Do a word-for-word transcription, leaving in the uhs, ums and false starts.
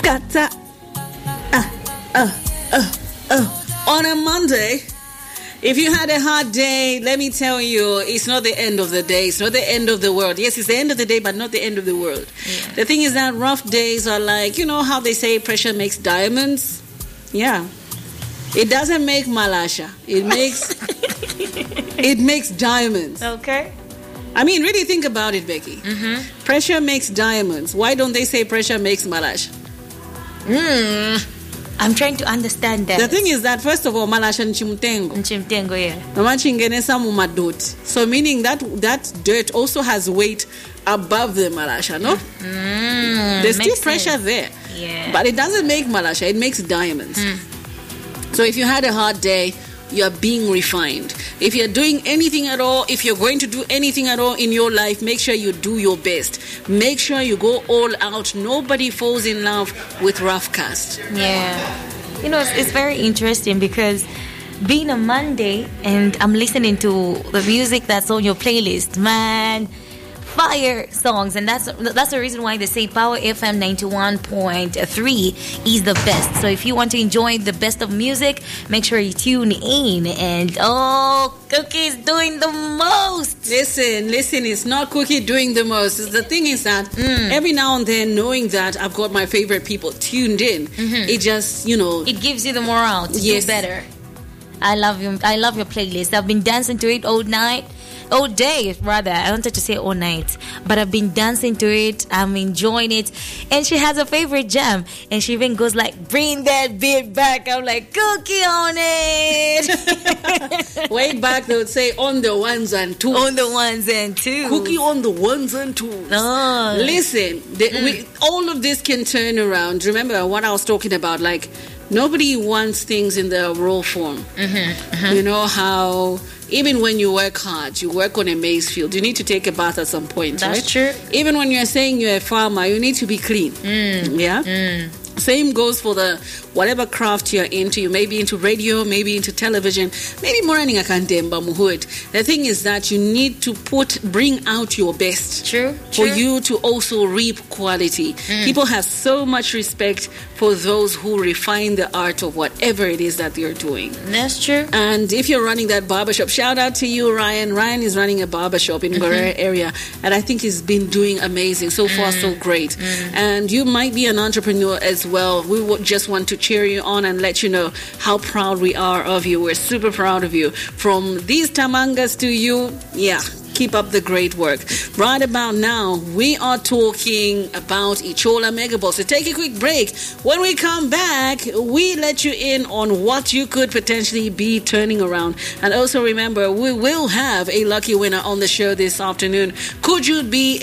Kata. Uh, uh, uh, uh. On a Monday, if you had a hard day, let me tell you, it's not the end of the day. It's not the end of the world. Yes, it's the end of the day, but not the end of the world. Yeah. The thing is that rough days are like, you know how they say pressure makes diamonds? Yeah. It doesn't make malasha. It makes it makes diamonds. Okay. I mean, really think about it, Becky. Mm-hmm. Pressure makes diamonds. Why don't they say pressure makes malasha? Mm. I'm trying to understand that. The thing is that, first of all, malasha nchimtengo. Nchimtengo, yeah. Namachingenesa mumadot. So meaning that that dirt also has weight above the malasha, no? Mm, There's still sense. pressure there. Yeah. But it doesn't make malasha, it makes diamonds. Mm. So if you had a hard day, you're being refined. If you're doing anything at all, if you're going to do anything at all in your life, make sure you do your best. Make sure you go all out. Nobody falls in love with rough cast. Yeah. You know, it's, it's very interesting because being a Monday and I'm listening to the music that's on your playlist, man, fire songs, and that's that's the reason why they say Power F M ninety-one point three is the best. So if you want to enjoy the best of music, make sure you tune in. And oh, Cookie's doing the most. Listen, listen, it's not Cookie doing the most. The thing is that Mm. every now and then, knowing that I've got my favorite people tuned in, Mhm. it just, you know, It gives you the morale to Yes. do better. I love you. I love your playlist. I've been dancing to it all night. All day, rather. I wanted to say all night, but I've been dancing to it. I'm enjoying it. And she has a favorite jam, and she even goes like, "Bring that beat back." I'm like, "Cookie on it." way back they would say on the ones and twos. On the ones and twos. Cookie on the ones and twos. Oh. Listen, the, Mm. we, all of this can turn around. Remember what I was talking about? Like, nobody wants things in the raw form. Mm-hmm. Mm-hmm. You know how even when you work hard, you work on a maize field, you need to take a bath at some point, That's right? true. Even when you're saying you're a farmer, you need to be clean. Mm. Yeah? Mm. Same goes for the whatever craft you're into. You may be into radio, maybe into television, maybe more running a kandemba muhud. The thing is that you need to put bring out your best. True. For True. you to also reap quality. Mm. People have so much respect for those who refine the art of whatever it is that they're doing. That's true. And if you're running that barbershop, shout out to you, Ryan. Ryan is running a barbershop in Gorera area, and I think he's been doing amazing. So far, so great. And you might be an entrepreneur as well. We would just want to cheer you on and let you know how proud we are of you. We're super proud of you. From these tamangas to you, yeah. Keep up the great work. Right about now, we are talking about Ichola Megaball. So take a quick break. When we come back, we let you in on what you could potentially be turning around. And also remember, we will have a lucky winner on the show this afternoon. Could you be